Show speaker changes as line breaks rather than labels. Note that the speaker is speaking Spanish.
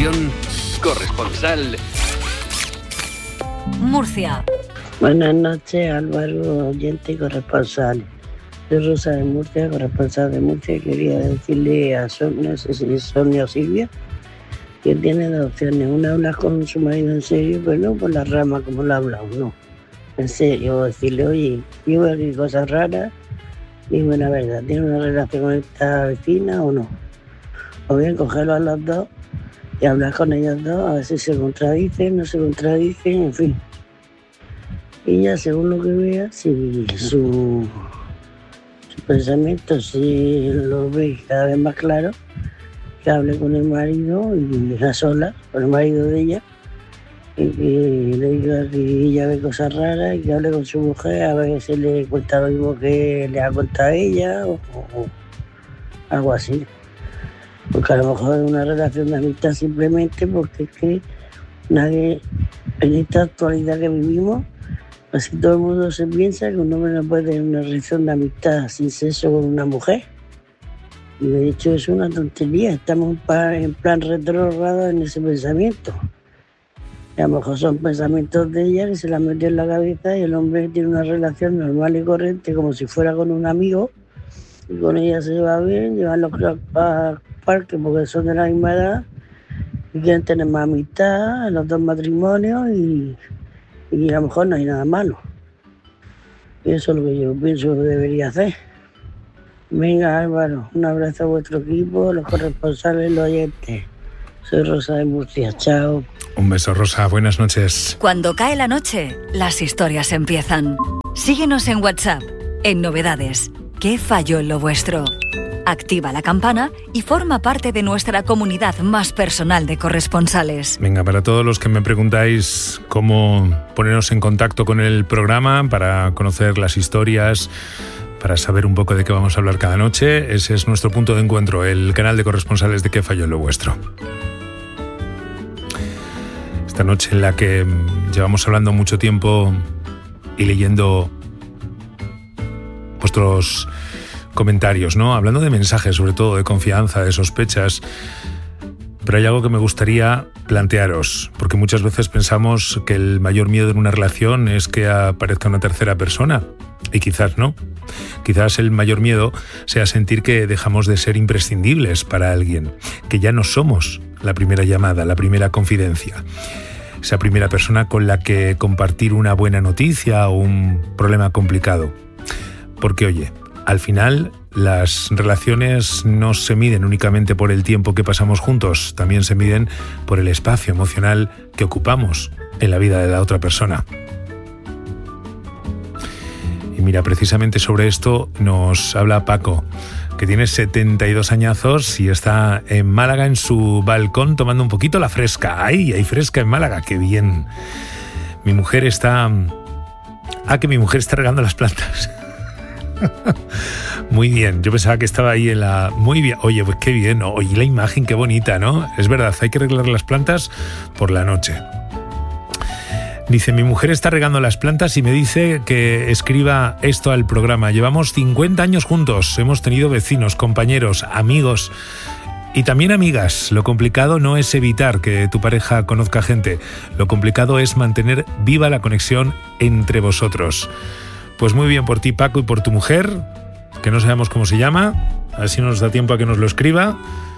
Atención, corresponsal
Murcia.
Buenas noches, Álvaro, oyente y corresponsal. Soy Rosa de Murcia, corresponsal de Murcia. Quería decirle a Sonia, no sé si es Sonia o Silvia, que tiene dos opciones. Una, hablar con su marido en serio, pero no por la rama como lo ha hablado, no. En serio, decirle, oye, yo veo aquí cosas raras, dime la verdad, ¿tiene una relación con esta vecina o no? O bien cogerlo a los dos y hablar con ellos dos, a ver si se contradicen, no se contradicen, en fin. Y ya según lo que vea, si su pensamiento, si lo ve cada vez más claro, que hable con el marido y a solas, con el marido de ella, y que le diga que ella ve cosas raras y que hable con su mujer a ver si le cuenta lo mismo que le ha contado a ella o algo así. Porque a lo mejor es una relación de amistad simplemente porque es que nadie, en esta actualidad que vivimos, así todo el mundo se piensa que un hombre no puede tener una relación de amistad sin sexo con una mujer. Y de hecho es una tontería, estamos en plan retrógrado en ese pensamiento. Y a lo mejor son pensamientos de ella que se la metió en la cabeza y el hombre tiene una relación normal y corriente como si fuera con un amigo y con ella se va bien, llevan los al parque porque son de la misma edad y quieren tener más amistad en los dos matrimonios y a lo mejor no hay nada malo. Y eso es lo que yo pienso que debería hacer. Venga, Álvaro, un abrazo a vuestro equipo, los corresponsales, los oyentes. Soy Rosa de Murcia, chao.
Un beso, Rosa, buenas noches.
Cuando cae la noche, las historias empiezan. Síguenos en WhatsApp, en Novedades. ¿Qué falló en lo vuestro? Activa la campana y forma parte de nuestra comunidad más personal de corresponsales.
Venga, para todos los que me preguntáis cómo ponernos en contacto con el programa, para conocer las historias, para saber un poco de qué vamos a hablar cada noche, ese es nuestro punto de encuentro, el canal de corresponsales de ¿Qué falló en lo vuestro? Esta noche en la que llevamos hablando mucho tiempo y leyendo vuestros comentarios, ¿no? Hablando de mensajes, sobre todo de confianza, de sospechas. Pero hay algo que me gustaría plantearos, porque muchas veces pensamos que el mayor miedo en una relación es que aparezca una tercera persona, y quizás no. Quizás el mayor miedo sea sentir que dejamos de ser imprescindibles para alguien, que ya no somos la primera llamada, la primera confidencia, esa primera persona con la que compartir una buena noticia o un problema complicado. Porque, oye, al final las relaciones no se miden únicamente por el tiempo que pasamos juntos, también se miden por el espacio emocional que ocupamos en la vida de la otra persona. Y mira, precisamente sobre esto nos habla Paco, que tiene 72 añazos y está en Málaga en su balcón tomando un poquito la fresca. ¡Ay, hay fresca en Málaga! ¡Qué bien! Mi mujer está regando las plantas. Muy bien, yo pensaba que estaba ahí en la... Muy bien, oye, pues qué bien, oye, la imagen, qué bonita, ¿no? Es verdad, hay que regar las plantas por la noche. Dice, mi mujer está regando las plantas y me dice que escriba esto al programa. Llevamos 50 años juntos, hemos tenido vecinos, compañeros, amigos y también amigas. Lo complicado no es evitar que tu pareja conozca gente, lo complicado es mantener viva la conexión entre vosotros. Pues muy bien por ti, Paco, y por tu mujer, que no sabemos cómo se llama, así nos da tiempo a que nos lo escriba.